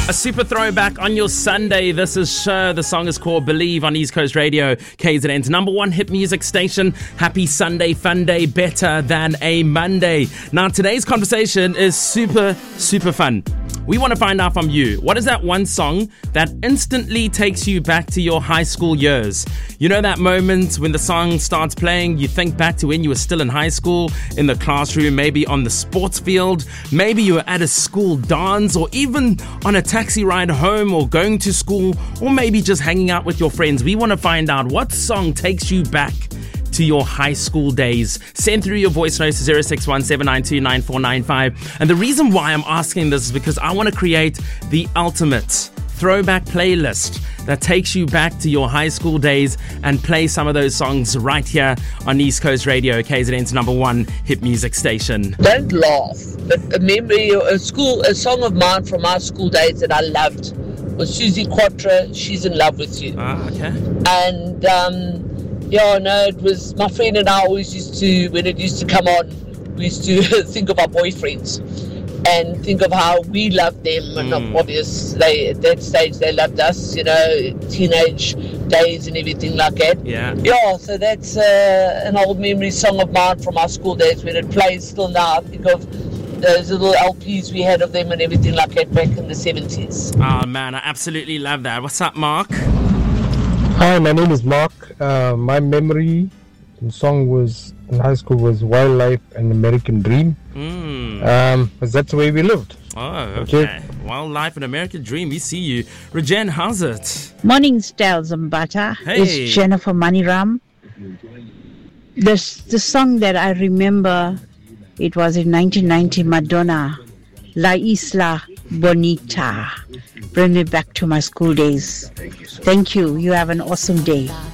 A super throwback on your Sunday. This is Cher. The song is called Believe on East Coast Radio, KZN's number one hit music station. Happy Sunday, fun day, better than a Monday. Now, today's conversation is super fun. We want to find out from you. What is that one song that instantly takes you back to your high school years? You know that moment when the song starts playing, you think back to when you were still in high school, in the classroom, maybe on the sports field, maybe you were at a school dance, or even on a taxi ride home or going to school, or maybe just hanging out with your friends. We want to find out what song takes you back to your high school days. Send through your voice notes to 0617929495. And the reason why I'm asking this is because I want to create the ultimate throwback playlist that takes you back to your high school days and play some of those songs right here on East Coast Radio, KZN's number one hit music station. Don't laugh, but a memory, a song of mine from our school days that I loved was Susie Quattro, She's in Love with You. Okay. And it was my friend and I always used to, when it used to come on, we used to think of our boyfriends and think of how we loved them, and obviously at that stage they loved us, teenage days and everything like that. Yeah, so that's an old memory song of mine from our school days. When it plays still now, I think of those little LPs we had of them and everything like that back in the 70s. Oh man, I absolutely love that. What's up, Mark? Hi, my name is Mark. My memory song was in high school was Wildlife and American Dream. Because that's the way we lived. Oh, okay. Wildlife and American Dream. We see you. Rajen, how's it? Morning, Styles and Butter. Hey. It's Jennifer Maniram. The song that I remember, it was in 1990, Madonna, La Isla Bonita. Bring me back to my school days. Thank you. You have an awesome day.